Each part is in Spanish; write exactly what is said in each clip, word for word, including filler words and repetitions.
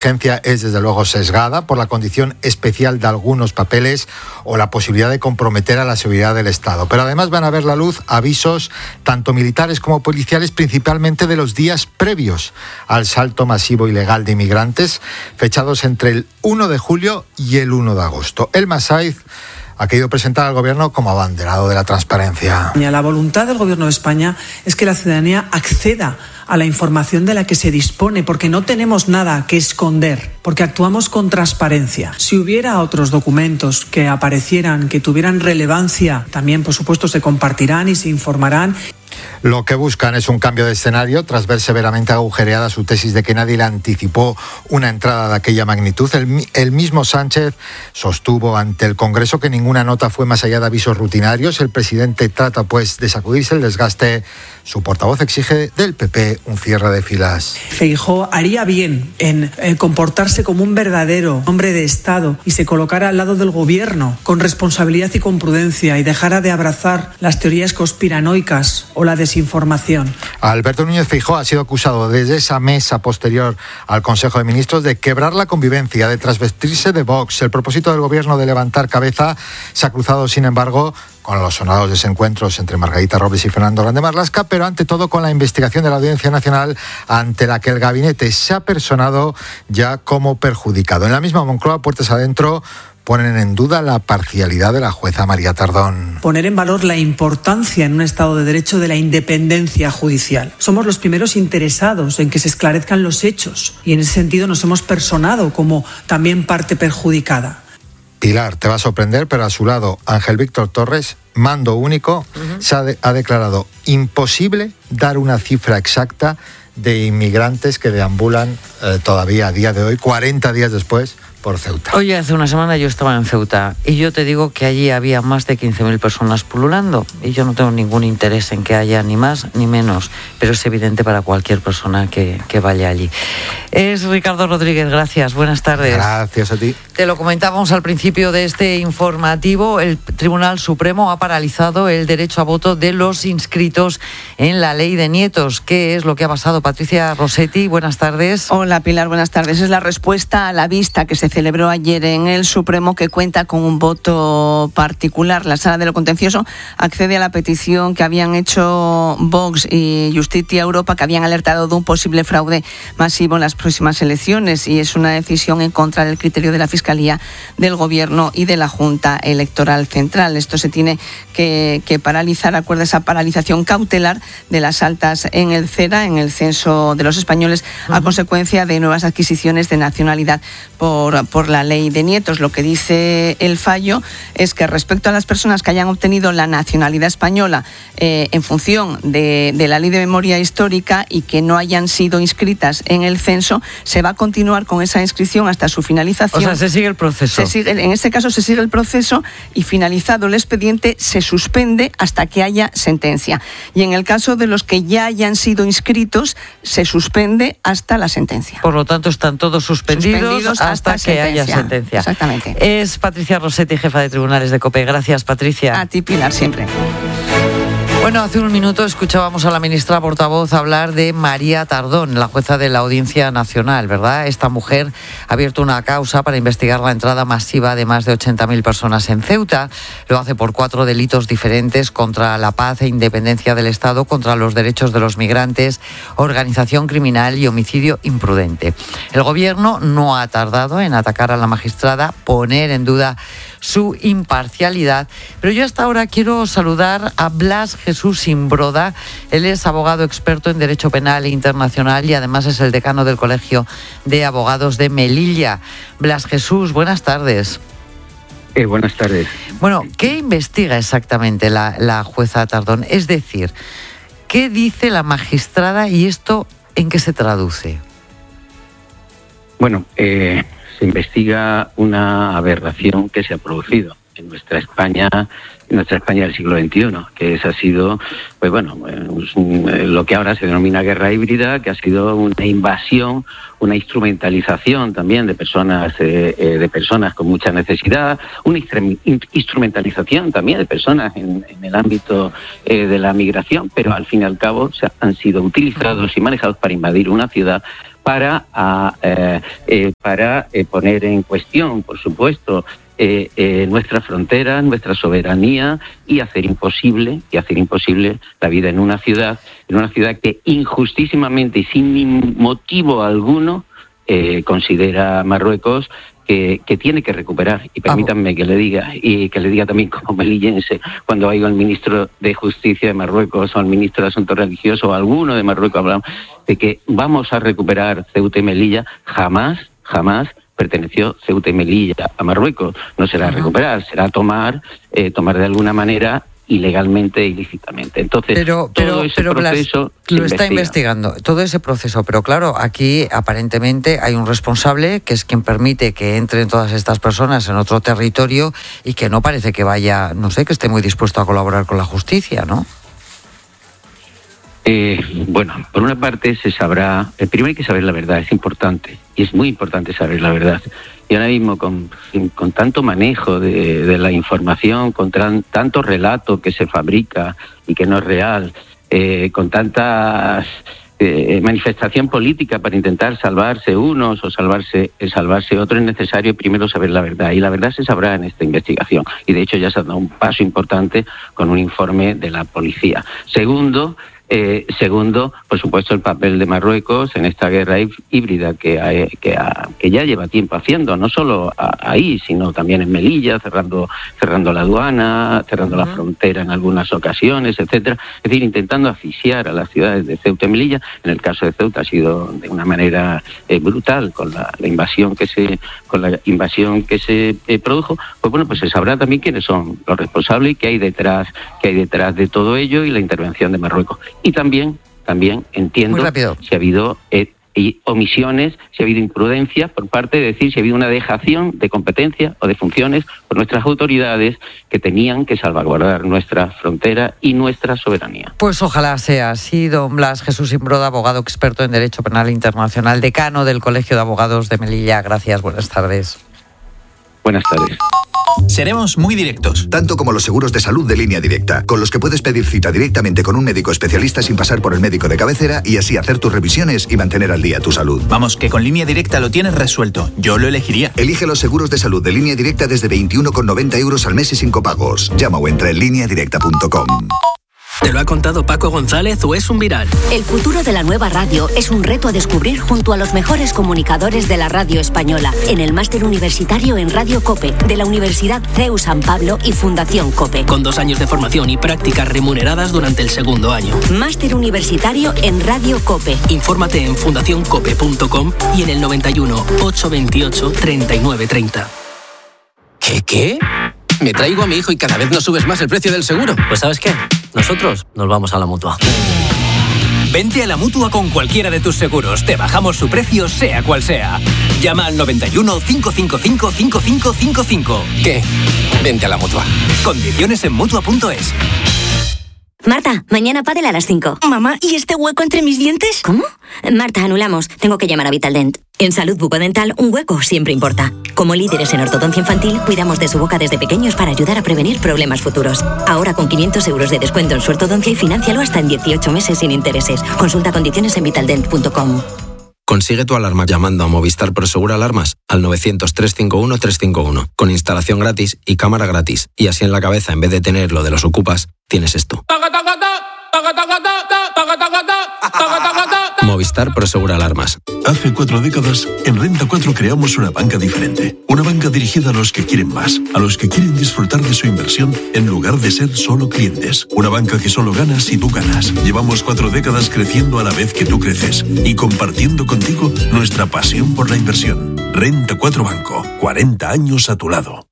urgencia es desde luego sesgada por la condición especial de algunos papeles o la posibilidad de comprometer a la seguridad del Estado. Pero además van a ver la luz avisos tanto militares como policiales, principalmente de los días previos al salto masivo ilegal de inmigrantes, fechados entre el uno de julio y el uno de agosto. Elma Saiz ha querido presentar al Gobierno como abanderado de la transparencia. La voluntad del Gobierno de España es que la ciudadanía acceda a la información de la que se dispone, porque no tenemos nada que esconder, porque actuamos con transparencia. Si hubiera otros documentos que aparecieran, que tuvieran relevancia, también, por supuesto, se compartirán y se informarán. Lo que buscan es un cambio de escenario tras ver severamente agujereada su tesis de que nadie le anticipó una entrada de aquella magnitud. El, el mismo Sánchez sostuvo ante el Congreso que ninguna nota fue más allá de avisos rutinarios. El presidente trata pues de sacudirse el desgaste. Su portavoz exige del P P un cierre de filas. Feijóo haría bien en eh, comportarse como un verdadero hombre de Estado y se colocara al lado del Gobierno con responsabilidad y con prudencia y dejara de abrazar las teorías conspiranoicas o la desinformación. Alberto Núñez Feijóo ha sido acusado desde esa mesa posterior al Consejo de Ministros de quebrar la convivencia, de trasvestirse de Vox. El propósito del Gobierno de levantar cabeza se ha cruzado, sin embargo, con los sonados desencuentros entre Margarita Robles y Fernando Grande Marlaska, pero ante todo con la investigación de la Audiencia Nacional, ante la que el gabinete se ha personado ya como perjudicado. En la misma Moncloa, puertas adentro, ponen en duda la parcialidad de la jueza María Tardón. Poner en valor la importancia en un Estado de Derecho de la independencia judicial. Somos los primeros interesados en que se esclarezcan los hechos y en ese sentido nos hemos personado como también parte perjudicada. Pilar, te va a sorprender, pero a su lado Ángel Víctor Torres, mando único, uh-huh. se ha, de, ha declarado imposible dar una cifra exacta de inmigrantes que deambulan eh, todavía a día de hoy, cuarenta días después, por Ceuta. Oye, hace una semana yo estaba en Ceuta y yo te digo que allí había más de quince mil personas pululando y yo no tengo ningún interés en que haya ni más ni menos, pero es evidente para cualquier persona que, que vaya allí. Es Ricardo Rodríguez, gracias, buenas tardes. Gracias a ti. Te lo comentábamos al principio de este informativo, el Tribunal Supremo ha paralizado el derecho a voto de los inscritos en la ley de nietos. ¿Qué es lo que ha pasado? Patricia Rossetti, buenas tardes. Hola Pilar, buenas tardes. Es la respuesta a la vista que se celebró ayer en el Supremo, que cuenta con un voto particular. La Sala de lo Contencioso accede a la petición que habían hecho Vox y Justicia Europa, que habían alertado de un posible fraude masivo en las próximas elecciones, y es una decisión en contra del criterio de la Fiscalía, del Gobierno y de la Junta Electoral Central. Esto se tiene que, que paralizar, acuerda esa paralización cautelar de las altas en el CERA, en el Censo de los Españoles, uh-huh. a consecuencia de nuevas adquisiciones de nacionalidad por por la ley de nietos. Lo que dice el fallo es que respecto a las personas que hayan obtenido la nacionalidad española eh, en función de, de la ley de memoria histórica y que no hayan sido inscritas en el censo, se va a continuar con esa inscripción hasta su finalización. O sea, se sigue el proceso. Se sigue, en este caso se sigue el proceso y finalizado el expediente se suspende hasta que haya sentencia. Y en el caso de los que ya hayan sido inscritos, se suspende hasta la sentencia. Por lo tanto, están todos suspendidos, suspendidos hasta, hasta que haya sentencia. Exactamente. Es Patricia Rossetti, jefa de tribunales de COPE. Gracias, Patricia. A ti, Pilar, siempre. Bueno, hace un minuto escuchábamos a la ministra portavoz hablar de María Tardón, la jueza de la Audiencia Nacional, ¿verdad? Esta mujer ha abierto una causa para investigar la entrada masiva de más de ochenta mil personas en Ceuta. Lo hace por cuatro delitos diferentes: contra la paz e independencia del Estado, contra los derechos de los migrantes, organización criminal y homicidio imprudente. El Gobierno no ha tardado en atacar a la magistrada, poner en duda su imparcialidad. Pero yo hasta ahora quiero saludar a Blas Jesús Imbroda. Él es abogado experto en Derecho Penal e Internacional y además es el decano del Colegio de Abogados de Melilla. Blas Jesús, buenas tardes. Eh, buenas tardes. Bueno, ¿qué investiga exactamente la, la jueza Tardón? Es decir, ¿qué dice la magistrada y esto en qué se traduce? Bueno, eh... se investiga una aberración que se ha producido en nuestra España, en nuestra España del siglo veintiuno, que esa ha sido, pues bueno, lo que ahora se denomina guerra híbrida, que ha sido una invasión, una instrumentalización también de personas, eh, de personas con mucha necesidad, una instrumentalización también de personas en, en el ámbito eh, de la migración, pero al fin y al cabo se han sido utilizados y manejados para invadir una ciudad, para, a, eh, eh, para eh, poner en cuestión, por supuesto, Eh, eh, nuestra frontera, nuestra soberanía y hacer imposible y hacer imposible la vida en una ciudad, en una ciudad que injustísimamente y sin motivo alguno eh, considera Marruecos que, que tiene que recuperar. Y permítanme que le diga y que le diga también como melillense, cuando oigo al ministro de Justicia de Marruecos o al ministro de Asuntos Religiosos o alguno de Marruecos hablamos de que vamos a recuperar Ceuta y Melilla, jamás, jamás perteneció Ceuta y Melilla a Marruecos. No será recuperar, será tomar, eh, tomar de alguna manera ilegalmente e ilícitamente. Entonces, pero, pero, todo ese pero proceso Blas, lo está investiga. investigando, todo ese proceso, pero claro, aquí aparentemente hay un responsable que es quien permite que entren todas estas personas en otro territorio y que no parece que vaya, no sé, que esté muy dispuesto a colaborar con la justicia, ¿no? Eh, bueno, por una parte se sabrá, eh, primero hay que saber la verdad, es importante, y es muy importante saber la verdad. Y ahora mismo con, con tanto manejo de, de la información, con tran, tanto relato que se fabrica y que no es real, eh, con tanta eh, manifestación política para intentar salvarse unos o salvarse, eh, salvarse otros, es necesario primero saber la verdad. Y la verdad se sabrá en esta investigación. Y de hecho ya se ha dado un paso importante con un informe de la policía. Segundo, Eh, segundo, por supuesto, el papel de Marruecos en esta guerra híbrida que, ha, que, ha, que ya lleva tiempo haciendo, no solo a, ahí, sino también en Melilla, cerrando, cerrando la aduana, cerrando uh-huh. la frontera en algunas ocasiones, etcétera. Es decir, intentando asfixiar a las ciudades de Ceuta y Melilla. En el caso de Ceuta ha sido de una manera eh, brutal con la, la invasión que se, con la invasión que se eh, produjo. Pues bueno, pues se sabrá también quiénes son los responsables y qué hay detrás, qué hay detrás de todo ello y la intervención de Marruecos. Y también, también entiendo si ha habido eh, omisiones, si ha habido imprudencia por parte de decir si ha habido una dejación de competencia o de funciones por nuestras autoridades que tenían que salvaguardar nuestra frontera y nuestra soberanía. Pues ojalá sea así, don Blas Jesús Imbroda, abogado experto en Derecho Penal Internacional, decano del Colegio de Abogados de Melilla. Gracias, buenas tardes. Buenas tardes. Seremos muy directos. Tanto como los seguros de salud de Línea Directa, con los que puedes pedir cita directamente con un médico especialista sin pasar por el médico de cabecera y así hacer tus revisiones y mantener al día tu salud. Vamos, que con Línea Directa lo tienes resuelto. Yo lo elegiría. Elige los seguros de salud de Línea Directa desde veintiuno con noventa euros al mes y sin copagos. Llama o entra en línea directa punto com. ¿Te lo ha contado Paco González o es un viral? El futuro de la nueva radio es un reto a descubrir junto a los mejores comunicadores de la radio española en el máster universitario en Radio COPE de la Universidad C E U San Pablo y Fundación COPE. Con dos años de formación y prácticas remuneradas durante el segundo año. Máster universitario en Radio COPE. Infórmate en fundación cope punto com y en el noventa y uno, ochocientos veintiocho, treinta y nueve treinta. ¿Qué qué? Me traigo a mi hijo y cada vez no subes más el precio del seguro. Pues ¿sabes qué? Nosotros nos vamos a la Mutua. Vente a la Mutua con cualquiera de tus seguros. Te bajamos su precio, sea cual sea. Llama al noventa y uno, cinco cinco cinco, cinco cinco cinco cinco. ¿Qué? Vente a la Mutua. Condiciones en Mutua punto es. Marta, mañana pádel a las cinco. Mamá, ¿y este hueco entre mis dientes? ¿Cómo? Marta, anulamos. Tengo que llamar a Vitaldent. En salud bucodental, un hueco siempre importa. Como líderes en ortodoncia infantil, cuidamos de su boca desde pequeños para ayudar a prevenir problemas futuros. Ahora con quinientos euros de descuento en su ortodoncia y financialo hasta en dieciocho meses sin intereses. Consulta condiciones en vitaldent punto com. Consigue tu alarma llamando a Movistar Prosegur Alarmas al novecientos, trescientos cincuenta y uno, trescientos cincuenta y uno, con instalación gratis y cámara gratis. Y así en la cabeza, en vez de tener lo de los ocupas, tienes esto. Movistar Prosegur Alarmas. Hace cuatro décadas, en Renta cuatro creamos una banca diferente. Una banca dirigida a los que quieren más, a los que quieren disfrutar de su inversión en lugar de ser solo clientes. Una banca que solo gana si tú ganas. Llevamos cuatro décadas creciendo a la vez que tú creces y compartiendo contigo nuestra pasión por la inversión. Renta cuatro Banco, cuarenta años a tu lado.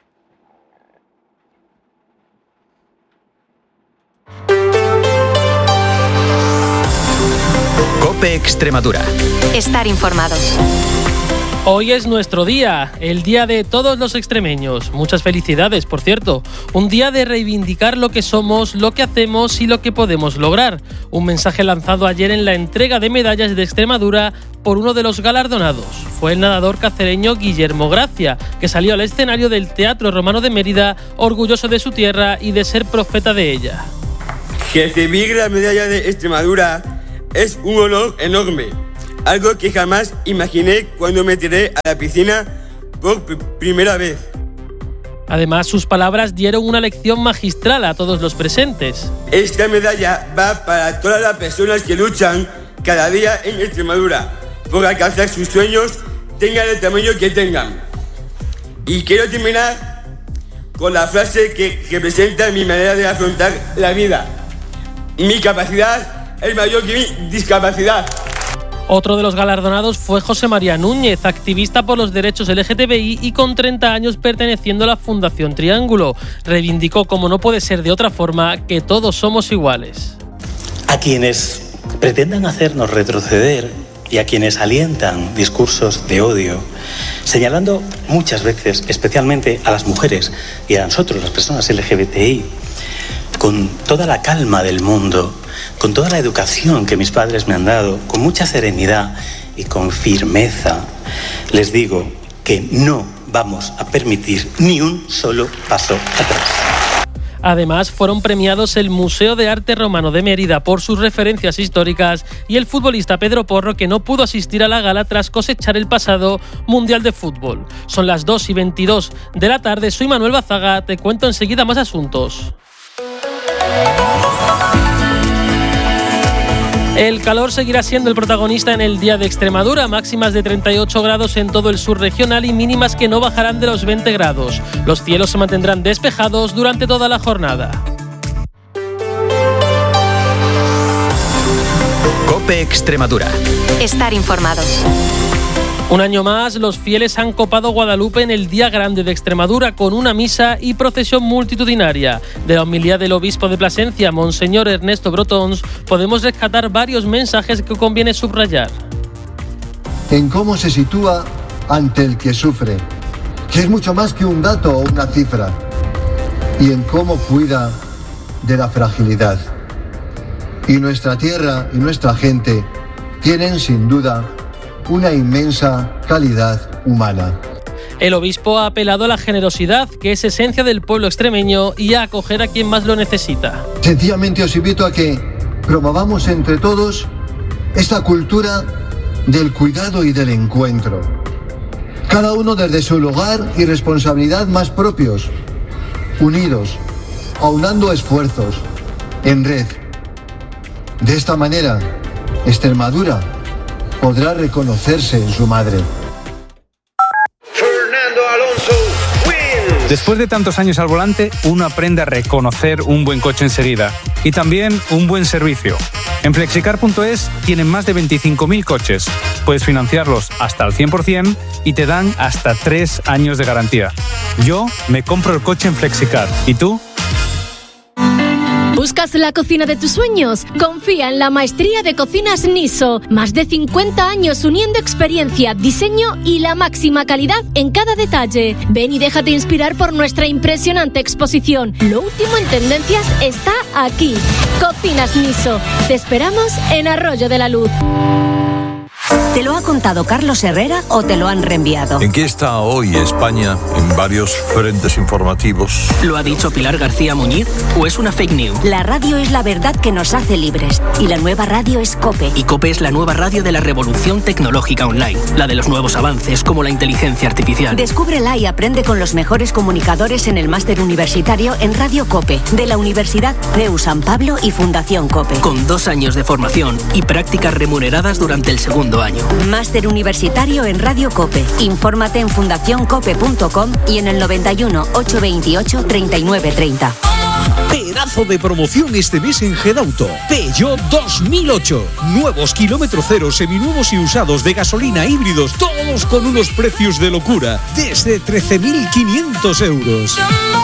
COPE Extremadura. Estar informados. Hoy es nuestro día, el día de todos los extremeños. Muchas felicidades, por cierto. Un día de reivindicar lo que somos, lo que hacemos y lo que podemos lograr. Un mensaje lanzado ayer en la entrega de medallas de Extremadura por uno de los galardonados. Fue el nadador cacereño Guillermo Gracia, que salió al escenario del Teatro Romano de Mérida, orgulloso de su tierra y de ser profeta de ella. Recibir la medalla de Extremadura es un honor enorme. algo que jamás imaginé cuando me tiré a la piscina por pr- primera vez. Además, sus palabras dieron una lección magistral a todos los presentes. Esta medalla va para todas las personas que luchan cada día en Extremadura por alcanzar sus sueños, tengan el tamaño que tengan. Y quiero terminar con la frase que representa mi manera de afrontar la vida. Mi capacidad es mayor que mi discapacidad. Otro de los galardonados fue José María Núñez, activista por los derechos L G T B I y con treinta años perteneciendo a la Fundación Triángulo. Reivindicó, como no puede ser de otra forma, que todos somos iguales. A quienes pretendan hacernos retroceder y a quienes alientan discursos de odio, señalando muchas veces, especialmente a las mujeres y a nosotros, las personas L G B T I, con toda la calma del mundo, con toda la educación que mis padres me han dado, con mucha serenidad y con firmeza, les digo que no vamos a permitir ni un solo paso atrás. Además, fueron premiados el Museo de Arte Romano de Mérida por sus referencias históricas y el futbolista Pedro Porro, que no pudo asistir a la gala tras cosechar el pasado Mundial de Fútbol. Son las dos y veintidós de la tarde, soy Manuel Bazaga, te cuento enseguida más asuntos. El calor seguirá siendo el protagonista en el Día de Extremadura, máximas de treinta y ocho grados en todo el sur regional y mínimas que no bajarán de los veinte grados. Los cielos se mantendrán despejados durante toda la jornada. COPE Extremadura. Estar informado. Un año más, los fieles han copado Guadalupe en el Día Grande de Extremadura con una misa y procesión multitudinaria. De la homilía del obispo de Plasencia, Monseñor Ernesto Brotons, podemos rescatar varios mensajes que conviene subrayar. En cómo se sitúa ante el que sufre, que es mucho más que un dato o una cifra, y en cómo cuida de la fragilidad. Y nuestra tierra y nuestra gente tienen sin duda una inmensa calidad humana. El obispo ha apelado a la generosidad, que es esencia del pueblo extremeño, y a acoger a quien más lo necesita. Sencillamente os invito a que promovamos entre todos esta cultura del cuidado y del encuentro. Cada uno desde su lugar y responsabilidad más propios, unidos, aunando esfuerzos, en red. De esta manera, Extremadura podrá reconocerse en su madre. Fernando Alonso wins. Después de tantos años al volante, uno aprende a reconocer un buen coche enseguida y también un buen servicio. En flexicar punto es tienen más de veinticinco mil coches. Puedes financiarlos hasta al cien por ciento y te dan hasta tres años de garantía. Yo me compro el coche en Flexicar. ¿Y tú? ¿Buscas la cocina de tus sueños? Confía en la maestría de cocinas Niso. Más de cincuenta años uniendo experiencia, diseño y la máxima calidad en cada detalle. Ven y déjate inspirar por nuestra impresionante exposición. Lo último en tendencias está aquí. Cocinas Niso. Te esperamos en Arroyo de la Luz. ¿Te lo ha contado Carlos Herrera o te lo han reenviado? ¿En qué está hoy España en varios frentes informativos? ¿Lo ha dicho Pilar García Muñiz o es una fake news? La radio es la verdad que nos hace libres y la nueva radio es COPE. Y COPE es la nueva radio de la revolución tecnológica online, la de los nuevos avances como la inteligencia artificial. Descúbrela y aprende con los mejores comunicadores en el máster universitario en Radio COPE de la Universidad C E U San Pablo y Fundación COPE. Con dos años de formación y prácticas remuneradas durante el segundo año. Máster universitario en Radio COPE. Infórmate en fundación cope punto com y en el noventa y uno, ochocientos veintiocho, treinta y nueve treinta. Pedazo de promoción este mes en Gedauto. Peugeot dos mil ocho. Nuevos kilómetro cero, seminuevos y usados de gasolina híbridos, todos con unos precios de locura, desde trece mil quinientos euros.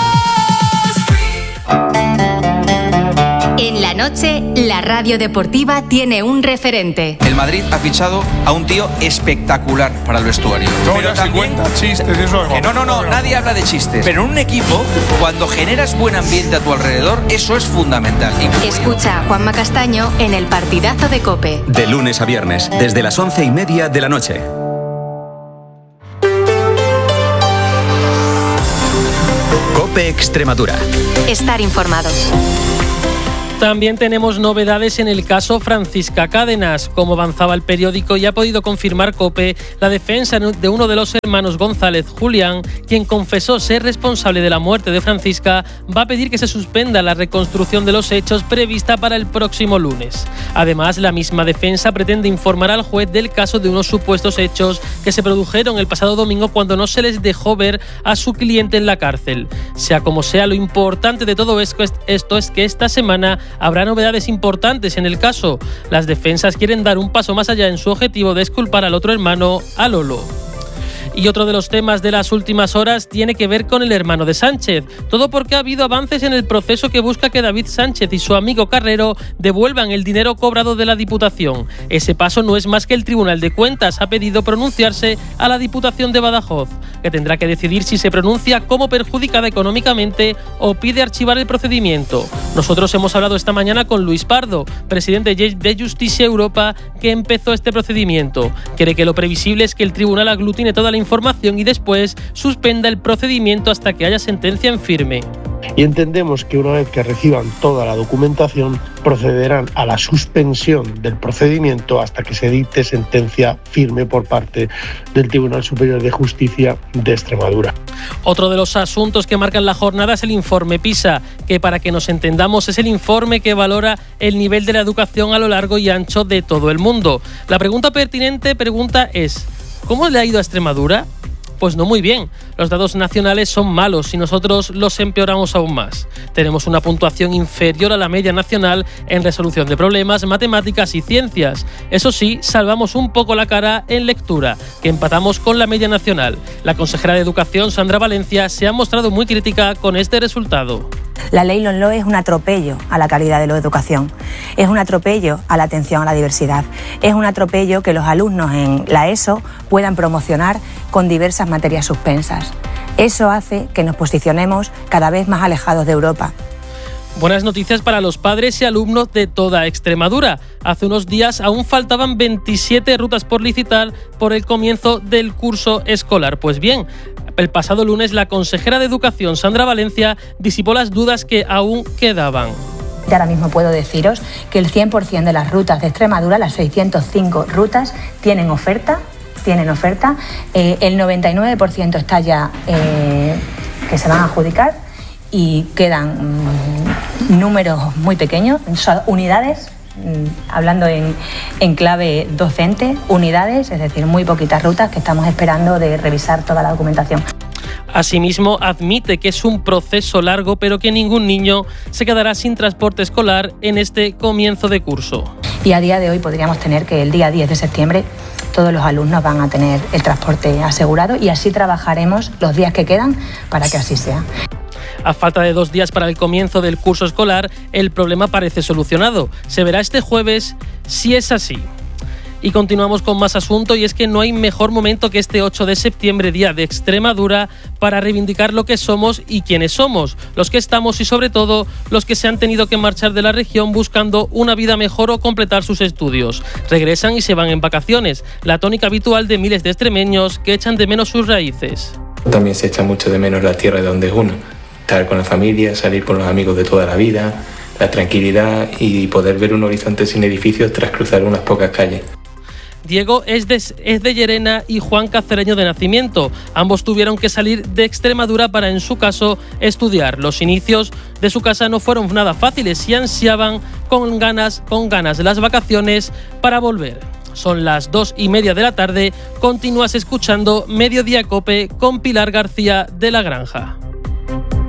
En la noche, la radio deportiva tiene un referente. El Madrid ha fichado a un tío espectacular para el vestuario. No, pero ya también, cuenta chistes, eso es. No, no, no, nadie habla de chistes. Pero en un equipo, cuando generas buen ambiente a tu alrededor, eso es fundamental. Escucha a Juanma Castaño en el partidazo de COPE. De lunes a viernes, desde las once y media de la noche. COPE Extremadura. Estar informado. También tenemos novedades en el caso Francisca Cádenas. Como avanzaba el periódico y ha podido confirmar COPE, la defensa de uno de los hermanos González, Julián, quien confesó ser responsable de la muerte de Francisca, va a pedir que se suspenda la reconstrucción de los hechos prevista para el próximo lunes. Además, la misma defensa pretende informar al juez del caso de unos supuestos hechos que se produjeron el pasado domingo cuando no se les dejó ver a su cliente en la cárcel. Sea como sea, lo importante de todo esto es que esta semana habrá novedades importantes en el caso. Las defensas quieren dar un paso más allá en su objetivo de exculpar al otro hermano, a Lolo. Y otro de los temas de las últimas horas tiene que ver con el hermano de Sánchez. Todo porque ha habido avances en el proceso que busca que David Sánchez y su amigo Carrero devuelvan el dinero cobrado de la Diputación. Ese paso no es más que el Tribunal de Cuentas ha pedido pronunciarse a la Diputación de Badajoz, que tendrá que decidir si se pronuncia como perjudicada económicamente o pide archivar el procedimiento. Nosotros hemos hablado esta mañana con Luis Pardo, presidente de Justicia Europa, que empezó este procedimiento. Cree que lo previsible es que el tribunal aglutine toda la información y después suspenda el procedimiento hasta que haya sentencia en firme. Y entendemos que una vez que reciban toda la documentación procederán a la suspensión del procedimiento hasta que se dicte sentencia firme por parte del Tribunal Superior de Justicia de Extremadura. Otro de los asuntos que marcan la jornada es el informe PISA, que para que nos entendamos es el informe que valora el nivel de la educación a lo largo y ancho de todo el mundo. La pregunta pertinente pregunta es: ¿cómo le ha ido a Extremadura? Pues no muy bien. Los datos nacionales son malos y nosotros los empeoramos aún más. Tenemos una puntuación inferior a la media nacional en resolución de problemas, matemáticas y ciencias. Eso sí, salvamos un poco la cara en lectura, que empatamos con la media nacional. La consejera de Educación, Sandra Valencia, se ha mostrado muy crítica con este resultado. La ley LOMLOE es un atropello a la calidad de la educación, es un atropello a la atención a la diversidad, es un atropello que los alumnos en la ESO puedan promocionar con diversas materias suspensas. Eso hace que nos posicionemos cada vez más alejados de Europa. Buenas noticias para los padres y alumnos de toda Extremadura. Hace unos días aún faltaban veintisiete rutas por licitar por el comienzo del curso escolar. Pues bien, el pasado lunes la consejera de Educación, Sandra Valencia, disipó las dudas que aún quedaban. Ahora mismo puedo deciros que el cien por ciento de las rutas de Extremadura, las seiscientas cinco rutas, tienen oferta, tienen oferta. Eh, el noventa y nueve por ciento está ya eh, que se van a adjudicar. Y quedan mmm, números muy pequeños, unidades, mmm, hablando en, en clave docente, unidades, es decir, muy poquitas rutas que estamos esperando de revisar toda la documentación. Asimismo, admite que es un proceso largo, pero que ningún niño se quedará sin transporte escolar en este comienzo de curso. Y a día de hoy podríamos tener que el día diez de septiembre todos los alumnos van a tener el transporte asegurado y así trabajaremos los días que quedan para que así sea. A falta de dos días para el comienzo del curso escolar, el problema parece solucionado. Se verá este jueves si es así. Y continuamos con más asunto, y es que no hay mejor momento que este ocho de septiembre, Día de Extremadura, para reivindicar lo que somos y quiénes somos, los que estamos y sobre todo los que se han tenido que marchar de la región buscando una vida mejor o completar sus estudios. Regresan y se van en vacaciones, la tónica habitual de miles de extremeños que echan de menos sus raíces. También se echa mucho de menos la tierra de donde es uno. Estar con la familia, salir con los amigos de toda la vida, la tranquilidad y poder ver un horizonte sin edificios tras cruzar unas pocas calles. Diego es de, es de Llerena y Juan cacereño de nacimiento. Ambos tuvieron que salir de Extremadura para, en su caso, estudiar. Los inicios de su casa no fueron nada fáciles y ansiaban con ganas, con ganas las vacaciones para volver. Son las dos y media de la tarde. Continúas escuchando Mediodía Cope con Pilar García de la Granja.